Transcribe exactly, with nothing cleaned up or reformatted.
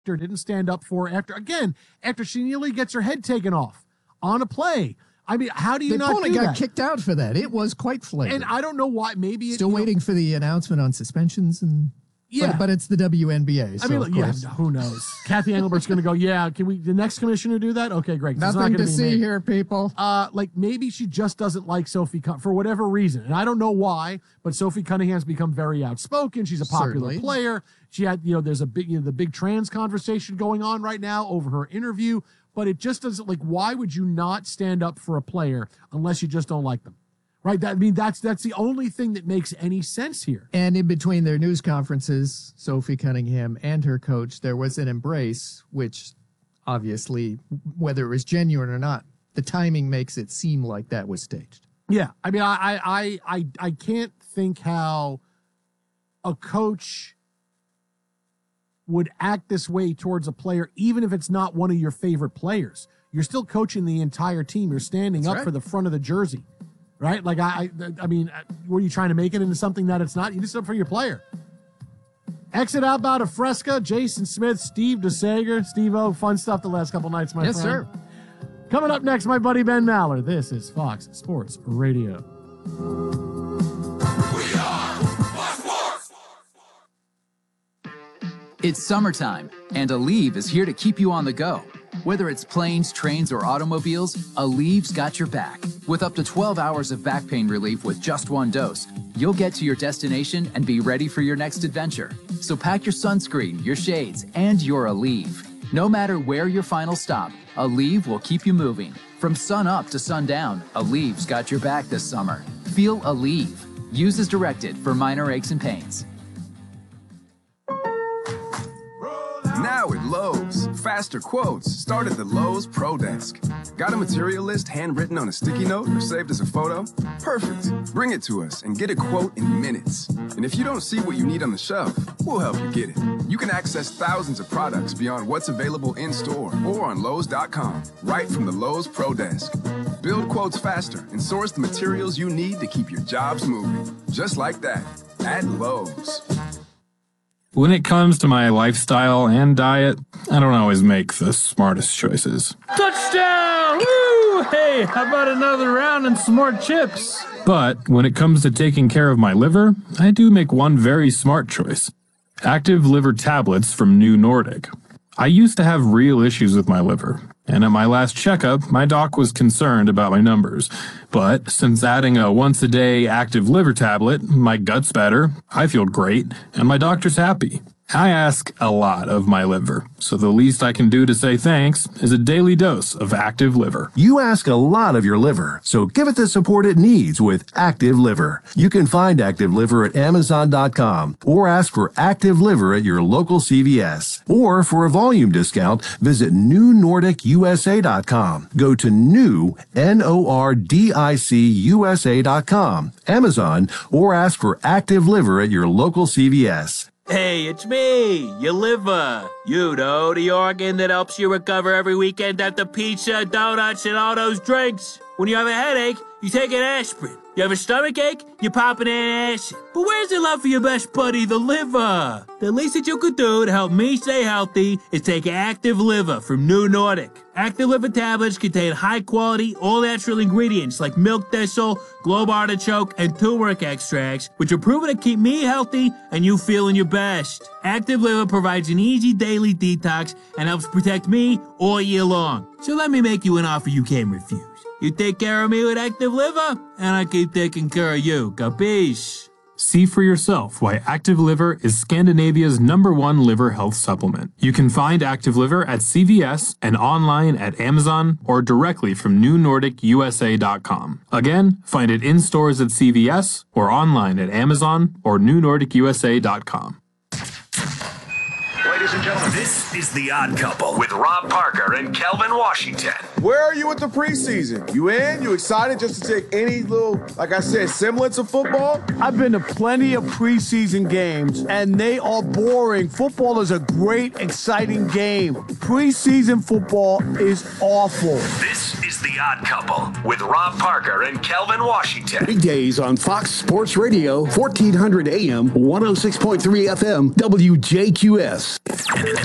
didn't stand up for after, again, after she nearly gets her head taken off on a play. I mean, how do you the not do opponent got that? kicked out for that. It was quite flagrant. And I don't know why. Maybe it, Still you waiting know, for the announcement on suspensions and yeah, but, but it's the W N B A. So I mean, of yeah, course. who knows? Kathy Engelbert's going to go. Yeah, can we? The next commissioner do that? Okay, great. It's Nothing not to be see me. here, people. Uh, like maybe she just doesn't like Sophie Cun- for whatever reason, and I don't know why. But Sophie Cunningham's become very outspoken. She's a popular Certainly. player. She had, you know, there's a big, you know, the big trans conversation going on right now over her interview. But it just doesn't, like, why would you not stand up for a player unless you just don't like them? Right? That, I mean, that's that's the only thing that makes any sense here. And in between their news conferences, Sophie Cunningham and her coach, there was an embrace, which obviously, whether it was genuine or not, the timing makes it seem like that was staged. Yeah. I mean, I I I I can't think how a coach would act this way towards a player, even if it's not one of your favorite players. You're still coaching the entire team. You're standing That's up right. for the front of the jersey, right? Like, I, I, I mean, were you trying to make it into something that it's not? You just up for your player. Exit outbound of Fresca, Jason Smith, Steve DeSager. Steve-O, fun stuff the last couple nights, my Yes, friend. sir. Coming up next, my buddy Ben Maller. This is Fox Sports Radio. It's summertime, and Aleve is here to keep you on the go. Whether it's planes, trains, or automobiles, Aleve's got your back. With up to twelve hours of back pain relief with just one dose, you'll get to your destination and be ready for your next adventure. So pack your sunscreen, your shades, and your Aleve. No matter where your final stop, Aleve will keep you moving. From sun up to sundown, Aleve's got your back this summer. Feel Aleve. Use as directed for minor aches and pains. Now at Lowe's, faster quotes start at the Lowe's Pro Desk. Got a material list handwritten on a sticky note or saved as a photo? Perfect. Bring it to us and get a quote in minutes. And if you don't see what you need on the shelf, we'll help you get it. You can access thousands of products beyond what's available in store or on Lowe's dot com, right from the Lowe's Pro Desk. Build quotes faster and source the materials you need to keep your jobs moving. Just like that, at Lowe's. When it comes to my lifestyle and diet, I don't always make the smartest choices. Touchdown! Woo! Hey, how about another round and some more chips? But when it comes to taking care of my liver, I do make one very smart choice. Active liver tablets from New Nordic. I used to have real issues with my liver, and at my last checkup, my doc was concerned about my numbers. But since adding a once-a-day active liver tablet, my gut's better, I feel great, and my doctor's happy. I ask a lot of my liver, so the least I can do to say thanks is a daily dose of Active Liver. You ask a lot of your liver, so give it the support it needs with Active Liver. You can find Active Liver at Amazon dot com or ask for Active Liver at your local C V S. Or for a volume discount, visit New Nordic U S A dot com. Go to new, N O R D I C U S A dot com, Amazon, or ask for Active Liver at your local C V S. Hey, it's me, your liver. You know, the organ that helps you recover every weekend after pizza, donuts, and all those drinks. When you have a headache, you take an aspirin. You have a stomach ache, you pop an acid. But where's the love for your best buddy, the liver? The least that you could do to help me stay healthy is take Active Liver from New Nordic. Active Liver tablets contain high-quality, all-natural ingredients like milk thistle, globe artichoke, and turmeric extracts, which are proven to keep me healthy and you feeling your best. Active Liver provides an easy daily detox and helps protect me all year long. So let me make you an offer you can't refuse. You take care of me with Active Liver, and I keep taking care of you. Capiche? See for yourself why Active Liver is Scandinavia's number one liver health supplement. You can find Active Liver at C V S and online at Amazon or directly from New Nordic U S A dot com. Again, find it in stores at C V S or online at Amazon or New Nordic U S A dot com. Ladies and gentlemen, this is The Odd Couple with Rob Parker and Kelvin Washington. Where are you with the preseason? You in? You excited just to take any little, like I said, semblance of football? I've been to plenty of preseason games, and they are boring. Football is a great, exciting game. Preseason football is awful. This is The Odd Couple with Rob Parker and Kelvin Washington. Weekdays on Fox Sports Radio, fourteen hundred A M, one oh six point three F M, W J Q S.